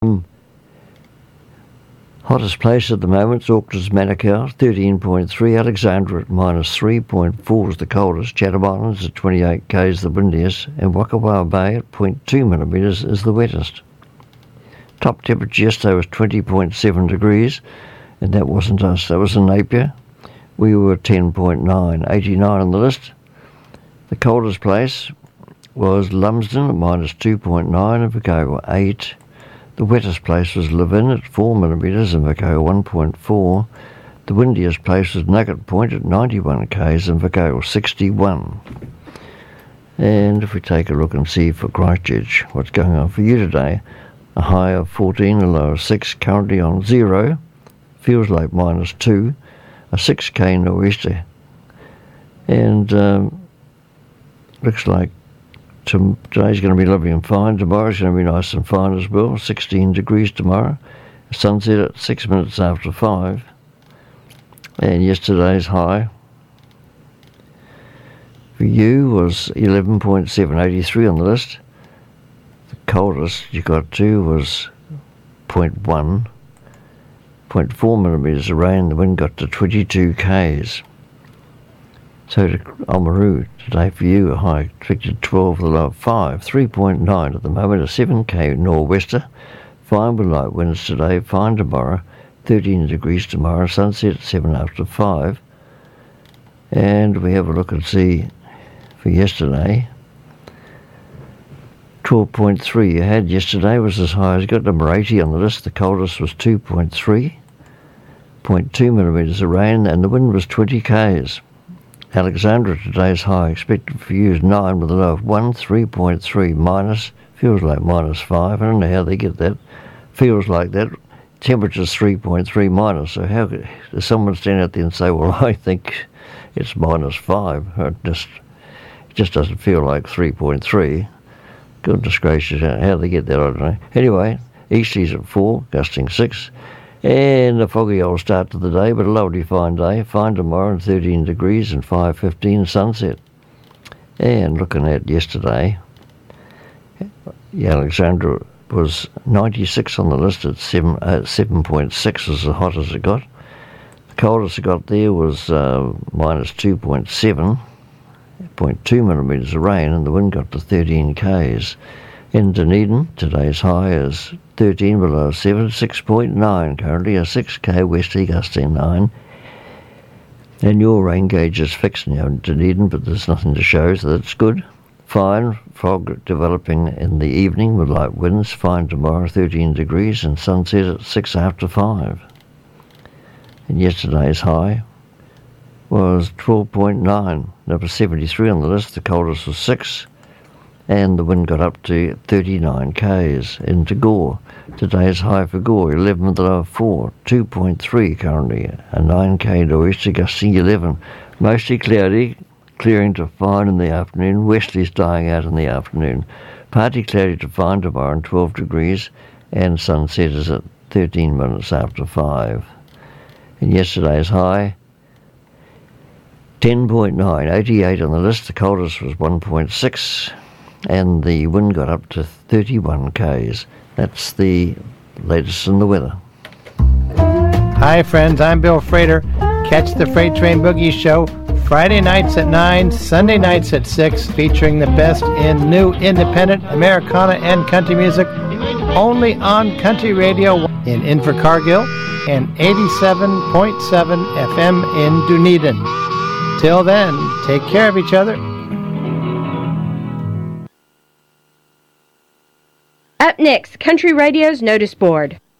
Hottest place at the moment is Auckland's Manukau, 13.3. Alexandra at minus 3.4 is the coldest. Chatham Islands at 28 k's the windiest. And Wakawa Bay at 0.2 millimetres is the wettest. Top temperature yesterday was 20.7 degrees, and that wasn't us. That was in Napier. We were 10.9, 89 on the list. The coldest place was Lumsden at minus 2.9 and Vicago 8. The wettest place was Levin at 4 millimetres and Vicago 1.4. The windiest place was Nugget Point at 91 k's and Vicago 61. And if we take a look and see for Christchurch what's going on for you today, a high of 14, a low of 6, currently on 0, feels like minus 2, a 6k nor'easter. And looks like today's going to be lovely and fine. Tomorrow's going to be nice and fine as well. 16 degrees tomorrow. Sunset at 6 minutes after 5. And yesterday's high for you was 11.7, 83 on the list. The coldest you got to was 0.1, 0.4 millimetres of rain. The wind got to 22 k's. So to Oamaru today for you, a high expected 12, the low of 5, 3.9 at the moment, a 7k nor'wester, fine with light winds today, fine tomorrow, 13 degrees tomorrow, sunset at 7 after 5. And we have a look and see for yesterday, 12.3 you had yesterday was as high as, got number 80 on the list. The coldest was 2.3, 0.2 millimetres of rain, and the wind was 20 k's. Alexandra today's high expected for you is 9 with a low of 1, 3.3 minus, feels like minus 5. I don't know how they get that. Feels like that. Temperature's 3.3 minus, so how could someone stand out there and say, well, I think it's minus 5. It just doesn't feel like 3.3. Goodness gracious, how they get that, I don't know. Anyway, easterlies at 4, gusting 6. And a foggy old start to the day, but a lovely fine day. Fine tomorrow and 13 degrees and 5:15 sunset. And looking at yesterday, Alexandra was 96 on the list at 7.6 was the hottest it got. The coldest it got there was minus 2.7, 0.2 millimetres of rain, and the wind got to 13 k's. In Dunedin, today's high is 13 below 7, 6.9 currently, a 6k westerly gusting 9. And your rain gauge is fixed now in Dunedin, but there's nothing to show, so that's good. Fine, fog developing in the evening with light winds. Fine tomorrow, 13 degrees, and sunset at 6 after 5. And yesterday's high was 12.9, number 73 on the list. The coldest was 6. And the wind got up to 39 k's into Gore. Today's high for Gore, 11 with a low of 4, 2.3 currently, a 9k nor'easter gusting 11. Mostly cloudy, clearing to fine in the afternoon, westerlies dying out in the afternoon. Partly cloudy to fine tomorrow and 12 degrees, and sunset is at 13 minutes after 5. And yesterday's high, 10.9, 88 on the list. The coldest was 1.6. And the wind got up to 31 k's. That's the latest in the weather. Hi friends, I'm Bill Frater. Catch the Freight Train Boogie Show Friday nights at 9, Sunday nights at 6, featuring the best in new independent Americana and country music, only on Country Radio in Invercargill and 87.7 FM in Dunedin. Till then, take care of each other. Up next, Country Radio's Notice Board.